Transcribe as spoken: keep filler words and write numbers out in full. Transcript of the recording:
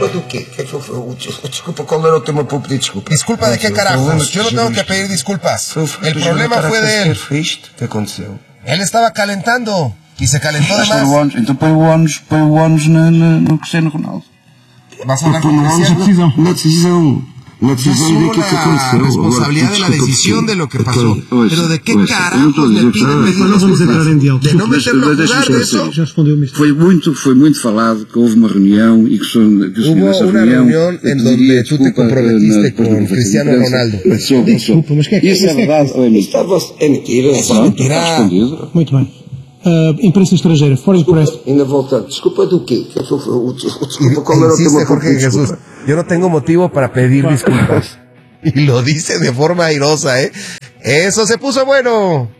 do quê? Desculpa, qual era o tema para eu pedir desculpa? Disculpa de qué carajos, yo no tengo que pedir disculpas. El problema fue de él. Foi isto que aconteceu. Él estaba calentando y se calentó de más. Então põe o ónus, põe o ónus no Cristiano Ronaldo. Vas a hablar con Na decisão. Na decisão. Na decisão Asumo la responsabilidad de la decisión de lo que pasó. Pero de qué carajos me piden pedir disculpas? De no meterlo a jugar de eso. Foi muito, foi muito falado que houve uma reunião e que o senhor, que o senhor nessa Hubo una reunião reunión en donde tú te comprometiste con Cristiano Ronaldo. Desculpa, mas que é que isso é verdade? É mentira. Eso es mentira. Muito bem. Uh, imprensa estrangeira, foreign press. Ainda voltando. Desculpa do quê? Desculpa, qual era o Insiste tema para Jorge pedir Jesús, desculpa? yo no tengo motivo para pedir disculpas. Y lo dice de forma airosa, ¿eh? Eso se puso bueno.